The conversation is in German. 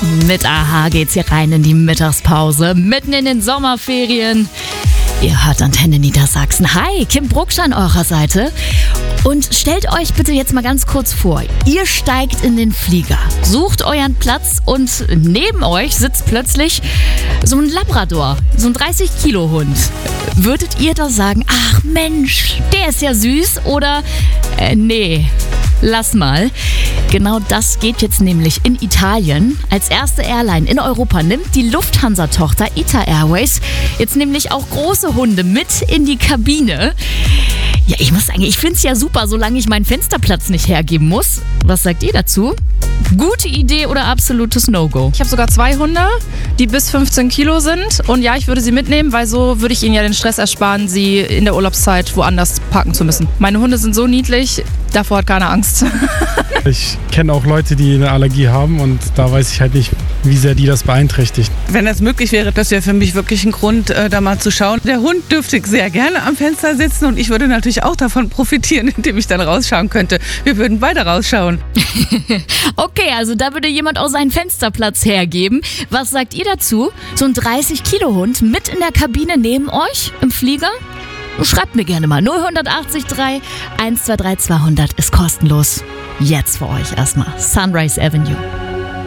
Mit AHA geht's hier rein in die Mittagspause, mitten in den Sommerferien. Ihr hört Antenne Niedersachsen. Hi, Kim Brucksch an eurer Seite. Und stellt euch bitte jetzt mal ganz kurz vor, ihr steigt in den Flieger, sucht euren Platz und neben euch sitzt plötzlich so ein Labrador, so ein 30-Kilo-Hund. Würdet ihr da sagen, ach Mensch, der ist ja süß oder nee, lass mal. Genau das geht jetzt nämlich in Italien. Als erste Airline in Europa nimmt die Lufthansa-Tochter ITA Airways jetzt nämlich auch große Hunde mit in die Kabine. Ja, ich muss sagen, ich finde es ja super, solange ich meinen Fensterplatz nicht hergeben muss. Was sagt ihr dazu? Gute Idee oder absolutes No-Go? Ich habe sogar 2 Hunde, die bis 15 Kilo sind. Und ja, ich würde sie mitnehmen, weil so würde ich ihnen ja den Stress ersparen, sie in der Urlaubszeit woanders parken zu müssen. Meine Hunde sind so niedlich, davor hat keiner Angst. Ich kenne auch Leute, die eine Allergie haben und da weiß ich halt nicht, wie sehr die das beeinträchtigt. Wenn das möglich wäre, das wäre für mich wirklich ein Grund, da mal zu schauen. Der Hund dürfte sehr gerne am Fenster sitzen und ich würde natürlich auch davon profitieren, indem ich dann rausschauen könnte. Wir würden beide rausschauen. Okay, also da würde jemand auch seinen Fensterplatz hergeben. Was sagt ihr dazu? So ein 30-Kilo-Hund mit in der Kabine neben euch im Flieger? Schreibt mir gerne mal. 0183 123 200 ist kostenlos. Jetzt für euch erstmal Sunrise Avenue.